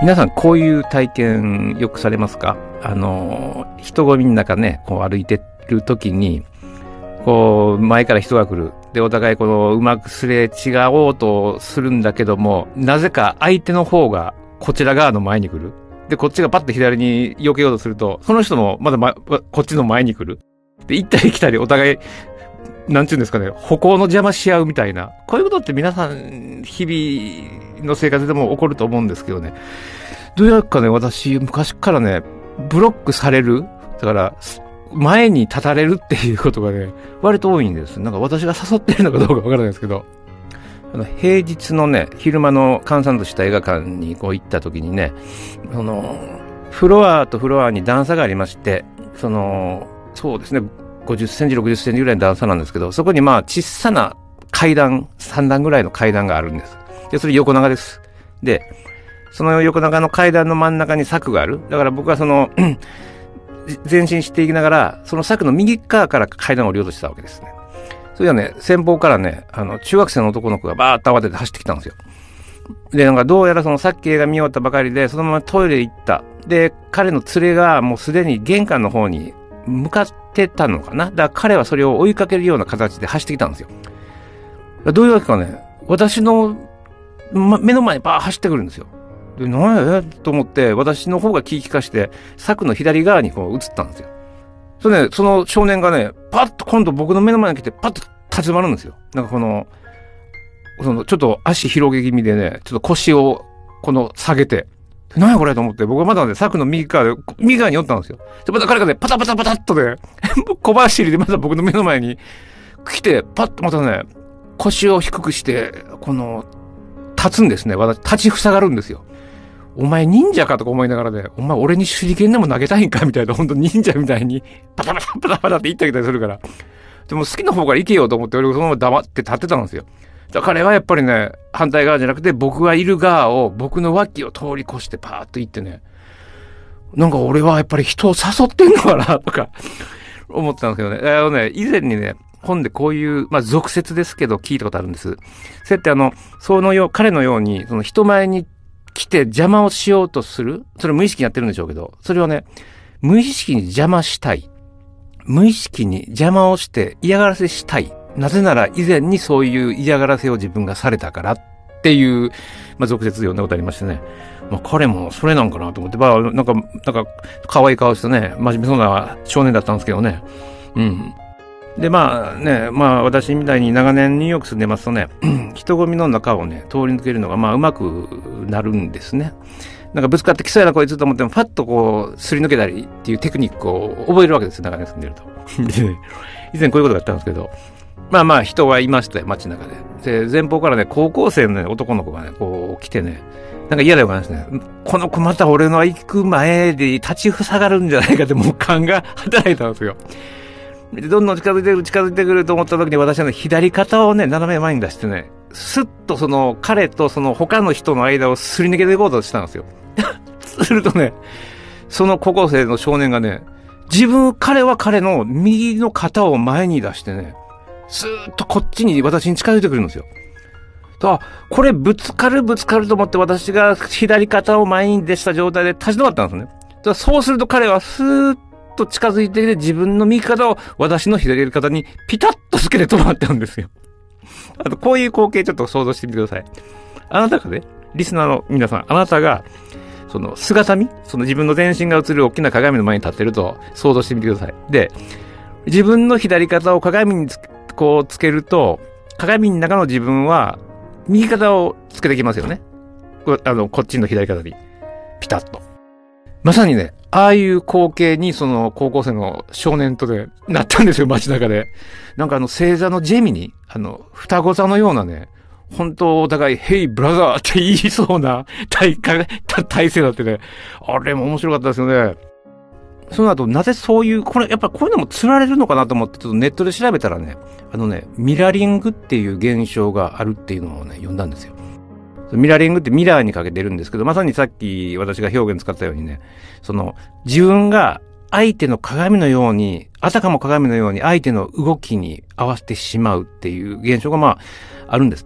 皆さんこういう体験よくされますか？人混みの中ね、こう歩いてる時に、こう前から人が来る。で、お互いこのうまくすれ違おうとするんだけども、なぜか相手の方がこちら側の前に来る。で、こっちがパッと左に避けようとすると、その人もまだこっちの前に来る。で、行ったり来たりお互い、なんていうんですかね、歩行の邪魔し合うみたいな。こういうことって皆さん、日々の生活でも起こると思うんですけどね。どうやらかね、私、昔からね、ブロックされる。だから、前に立たれるっていうことがね、割と多いんです。なんか私が誘ってるのかどうかわからないですけど、平日のね、昼間の閑散とした映画館にこう行った時にね、フロアとフロアに段差がありまして、そうですね、50センチ、60センチぐらいの段差なんですけど、そこにまあ小さな階段、3段ぐらいの階段があるんです。で、それ横長です。で、その横長の階段の真ん中に柵がある。だから僕は前進していきながら、その柵の右側から階段を降りようとしたわけですね。それではね、先方からね、中学生の男の子がバーッと慌てて走ってきたんですよ。で、なんかどうやらさっき映画見終わったばかりで、そのままトイレ行った。で、彼の連れがもうすでに玄関の方に向かってたのかな。だから彼はそれを追いかけるような形で走ってきたんですよ。どういうわけかね、私の、目の前にバーッ走ってくるんですよ。で、何やと思って、私の方が気利かして、柵の左側にこう移ったんですよ。それね、その少年がね、パッと今度僕の目の前に来て、パッと立ち止まるんですよ。なんかちょっと足広げ気味でね、ちょっと腰を下げて、何やこれと思って、僕はまだね、柵の右側に寄ったんですよ。で、また彼がね、パタパタパタっとね、小走りでまた僕の目の前に来て、パッとまたね、腰を低くして、立つんですね。私、立ちふさがるんですよ。お前忍者かとか思いながらね、お前俺に手裏剣でも投げたいんかみたいな、ほんと忍者みたいに、パタパタパタパタって言ってあげたりするから。でも好きな方から行けよと思って、俺そのまま黙って立ってたんですよ。だから彼はやっぱりね、反対側じゃなくて、僕がいる側を、僕の脇を通り越してパーッと行ってね、なんか俺はやっぱり人を誘ってんのかなとか、思ってたんですけどね。以前にね、本でこういう、まあ、俗説ですけど聞いたことあるんです。そうやって彼のように、人前に来て邪魔をしようとする。それ無意識にやってるんでしょうけど、それをね、無意識に邪魔したい。無意識に邪魔をして嫌がらせしたい。なぜなら以前にそういう嫌がらせを自分がされたからっていう、まあ、俗説読んだことありましてね。まあ、彼もそれなんかなと思って、まあ、なんか、可愛い顔してね、真面目そうな少年だったんですけどね。うん。で、まあね、まあ私みたいに長年ニューヨーク住んでますとね、人混みの中をね、通り抜けるのがまあうまくなるんですね。なんかぶつかってきそうやなこいつと思っても、パッとこう、すり抜けたりっていうテクニックを覚えるわけですよ、長年住んでると。で、以前こういうことがあったんですけど、まあまあ人はいましたよ、街中で。で、前方からね、高校生のね、男の子がね、こう来てね、なんか嫌だよかですね。この子また俺の行く前で立ちふさがるんじゃないかってもう勘が働いたんですよ。で、どんどん近づいてくると思った時に私はね、左肩をね、斜め前に出してね、スッと彼と他の人の間をすり抜けていこうとしたんですよ。するとね、その高校生の少年がね、彼は彼の右の肩を前に出してね、スーッとこっちに私に近づいてくるんですよ。これぶつかると思って私が左肩を前に出した状態で立ち止まったんですね。そうすると彼はスーッと近づいてきて自分の右肩を私の左肩にピタッとつけて止まったんですよ。あとこういう光景ちょっと想像してみてください。あなたがね、リスナーの皆さん、あなたが姿見、自分の全身が映る大きな鏡の前に立ってると想像してみてください。で、自分の左肩を鏡にこうつけると、鏡の中の自分は右肩をつけてきますよね。こっちの左肩に。ピタッと。まさにね、ああいう光景に高校生の少年とでなったんですよ、街中で。なんか星座のジェミニ、双子座のようなね、本当お互い、ヘイブラザーって言いそうな体勢だってね、あれも面白かったですよね。その後、なぜやっぱこういうのも釣られるのかなと思って、ちょっとネットで調べたらね、ミラリングっていう現象があるっていうのをね、読んだんですよ。ミラリングってミラーにかけてるんですけど、まさにさっき私が表現使ったようにね、自分が相手の鏡のように、あたかも鏡のように相手の動きに合わせてしまうっていう現象がまあ、あるんですって。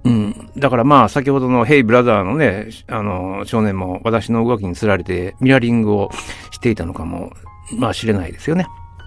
うん。だからまあ、先ほどのヘイブラザーのね、少年も私の動きに釣られて、ミラーリングをしていたのかも、まあ知れないですよね。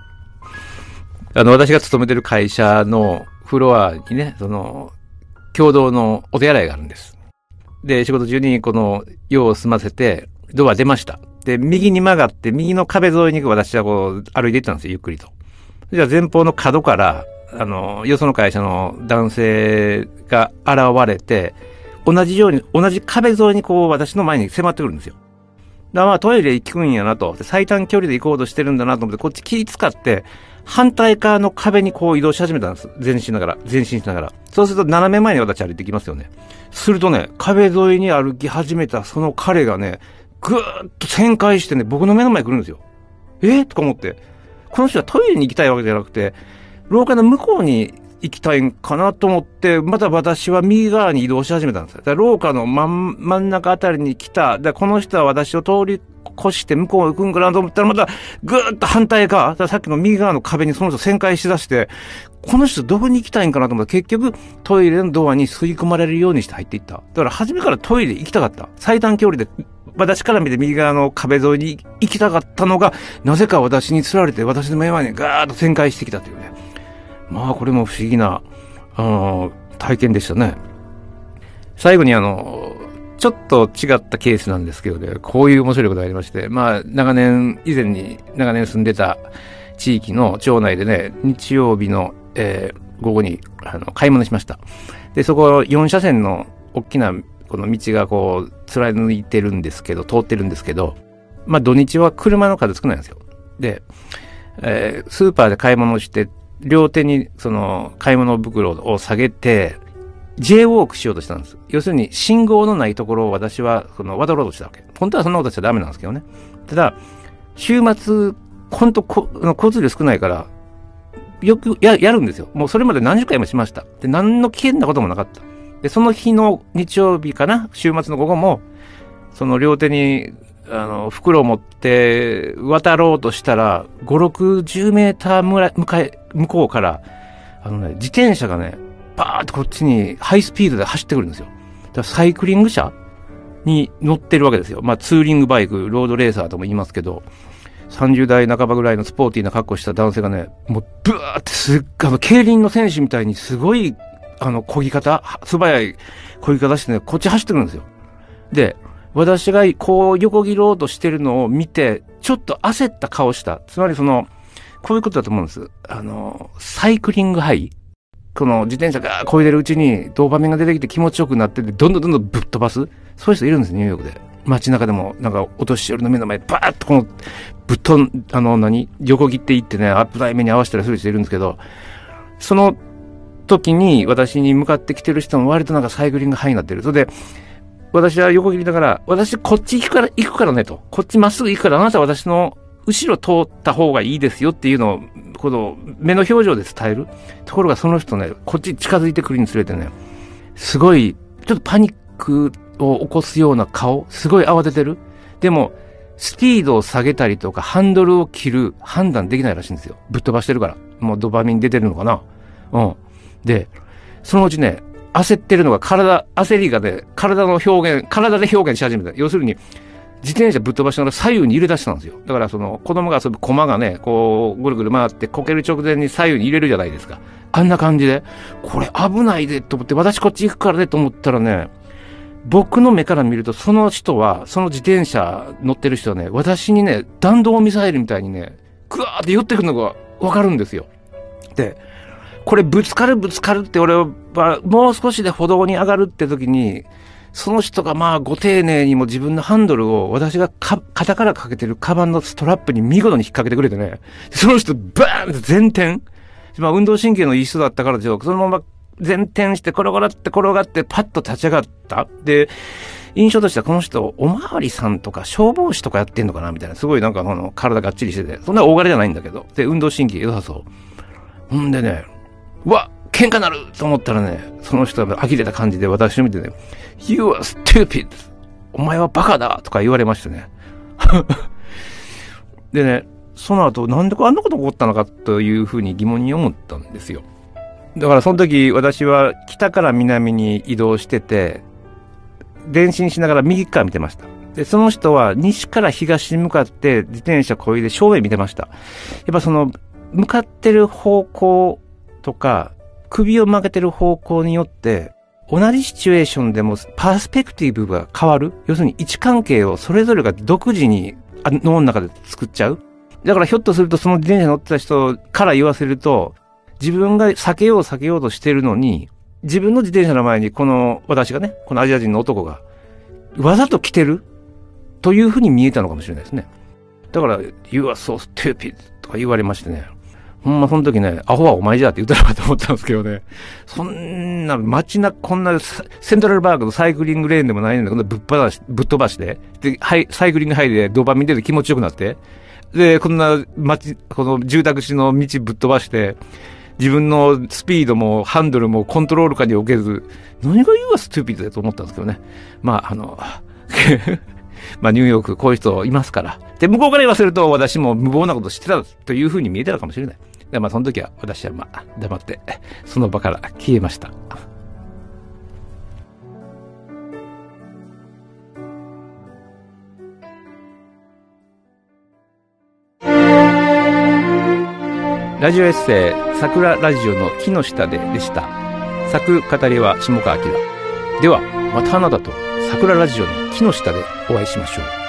私が勤めてる会社のフロアにね、共同のお手洗いがあるんです。で、仕事中に用を済ませて、ドア出ました。で、右に曲がって、右の壁沿いに私は歩いていったんですよ、ゆっくりと。じゃあ前方の角から、よその会社の男性が現れて、同じ壁沿いに私の前に迫ってくるんですよ。だからまあトイレ行くんやなと、最短距離で行こうとしてるんだなと思って、こっち気使って、反対側の壁に移動し始めたんです。前進しながら。そうすると斜め前に私歩いてきますよね。するとね、壁沿いに歩き始めたその彼がね、ぐーっと旋回してね、僕の目の前に来るんですよ。とか思って。この人はトイレに行きたいわけじゃなくて、廊下の向こうに行きたいんかなと思って、また私は右側に移動し始めたんですよ。だから廊下の真ん中あたりに来た。この人は私を通り越して向こう行くんかなと思ったら、またぐーっと反対側、さっきの右側の壁にその人旋回しだして、この人どこに行きたいんかなと思ったら、結局トイレのドアに吸い込まれるようにして入っていった。だから初めからトイレ行きたかった。最短距離で、私から見て右側の壁沿いに行きたかったのが、なぜか私に釣られて私の目の前にガーッと旋回してきたというね。まあこれも不思議な、体験でしたね。最後にちょっと違ったケースなんですけどね、こういう面白いことがありまして、まあ長年住んでた地域の町内でね、日曜日の、午後に買い物しました。で、そこ4車線の大きなこの道が貫いてるんですけど、通ってるんですけど、まあ土日は車の数少ないんですよ。で、スーパーで買い物して、両手に買い物袋を下げて、J ウォークしようとしたんです。要するに信号のないところを私は渡ろうとしたわけ。本当はそんなことしちゃダメなんですけどね。ただ、週末、本当交通量少ないから、よくやるんですよ。もうそれまで何十回もしました。で、何の危険なこともなかった。で、その日の日曜日かな、週末の午後も、両手に、袋を持って渡ろうとしたら、5、60メーター向こうから、自転車がね、バーってこっちにハイスピードで走ってくるんですよ。だからサイクリング車に乗ってるわけですよ。まあツーリングバイク、ロードレーサーとも言いますけど、30代半ばぐらいのスポーティーな格好した男性がね、もうブワーって競輪の選手みたいにすごい、漕ぎ方、素早い漕ぎ方してね、こっち走ってくるんですよ。で、私が横切ろうとしてるのを見て、ちょっと焦った顔した。つまりこういうことだと思うんです。サイクリングハイ。この自転車が漕いでるうちにドーパミンが出てきて気持ちよくなってて、どんどんぶっ飛ばす。そういう人いるんです、ニューヨークで。街中でも、お年寄りの目の前でバーッとぶっ飛ん、横切っていってね、危ない目に合わせたりする人いるんですけど、その時に私に向かってきてる人も割とサイクリングハイになってる。それで、私は横切りながら、私こっち行くからねと。こっちまっすぐ行くから、あなたは私の後ろ通った方がいいですよっていうのを、目の表情で伝える。ところがその人ね、こっち近づいてくるにつれてね、すごい、ちょっとパニックを起こすような顔、すごい慌ててる。でも、スピードを下げたりとか、ハンドルを切る判断できないらしいんですよ。ぶっ飛ばしてるから。もうドパミン出てるのかな。うん。で、そのうちね、焦ってるのが焦りがね、体で表現し始めた。要するに、自転車ぶっ飛ばしながら左右に入れ出したんですよ。だから子供が遊ぶ駒がね、ぐるぐる回ってこける直前に左右に入れるじゃないですか。あんな感じで、これ危ないでと思って、私こっち行くからねと思ったらね、僕の目から見るとその人は、その自転車乗ってる人はね、私にね、弾道ミサイルみたいにね、ぐわーって寄ってくるのがわかるんですよ。で、これぶつかるって俺はもう少しで歩道に上がるって時に、その人がご丁寧にも自分のハンドルを私が肩からかけてるカバンのストラップに見事に引っ掛けてくれてね、その人バーンって前転。運動神経のいい人だったからでしょう。そのまま前転して転がってパッと立ち上がった。で、印象としてはこの人、おまわりさんとか消防士とかやってんのかなみたいな。すごい体がっちりしてて。そんな大柄じゃないんだけど。で、運動神経良さそう。ほんでね、喧嘩なると思ったらね、その人が呆れた感じで私を見てね、You are stupid! お前はバカだとか言われましてね。でね、その後なんであんなこと起こったのかというふうに疑問に思ったんですよ。 だからその時私は北から南に移動してて、前進しながら右側見てました。で、その人は西から東に向かって自転車こいで正面見てました。やっぱその向かってる方向とか首を曲げてる方向によって同じシチュエーションでもパースペクティブが変わる。要するに位置関係をそれぞれが独自に脳の中で作っちゃう。だからひょっとするとその自転車乗ってた人から言わせると、自分が避けようとしてるのに、自分の自転車の前にこの私がね、このアジア人の男がわざと来てるというふうに見えたのかもしれないですね。だから、You are so stupid とか言われましてね。ほんまその時ね、アホはお前じゃって言ったのかと思ったんですけどね。そんな街中、こんなセントラルパークのサイクリングレーンでもないので、こんなぶっ飛ばして、で、サイクリングハイでドーパミン出て気持ちよくなって、で、こんなこの住宅地の道ぶっ飛ばして、自分のスピードもハンドルもコントロール下に置けず、何が言うはストゥーピッドだと思ったんですけどね。まあ、まあ、ニューヨークこういう人いますから。で、向こうから言わせると私も無謀なことしてたというふうに見えてたかもしれない。で、まあ、その時は私はまあ、黙って、その場から消えました。ラジオエッセイ、桜ラジオの木の下でした。作語りは下川明。では、またあなたと桜ラジオの木の下でお会いしましょう。